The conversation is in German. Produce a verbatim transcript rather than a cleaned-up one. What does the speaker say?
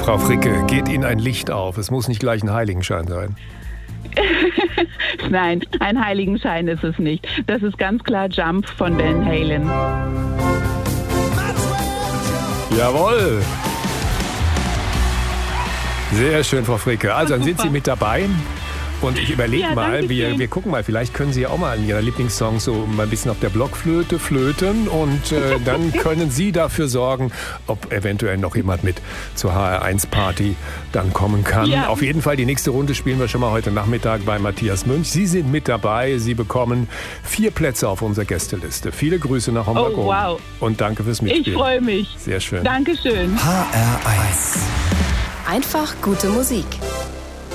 Frau Fricke, geht Ihnen ein Licht auf? Es muss nicht gleich ein Heiligenschein sein. Nein, ein Heiligenschein ist es nicht. Das ist ganz klar Jump von Van Halen. Jawohl! Sehr schön, Frau Fricke. Also dann sind Sie mit dabei. Und ich überlege Ja, mal, wir, schön. wir gucken mal, vielleicht können Sie ja auch mal in Ihrer Lieblingssong so mal ein bisschen auf der Blockflöte flöten und äh, dann können Sie dafür sorgen, ob eventuell noch jemand mit zur H R eins Party dann kommen kann. Ja. Auf jeden Fall, die nächste Runde spielen wir schon mal heute Nachmittag bei Matthias Münch. Sie sind mit dabei, Sie bekommen vier Plätze auf unserer Gästeliste. Viele Grüße nach Homburg Oh, wow. und danke fürs Ich Mitspielen. freue mich. Sehr schön. Dankeschön. H R eins. Einfach gute Musik.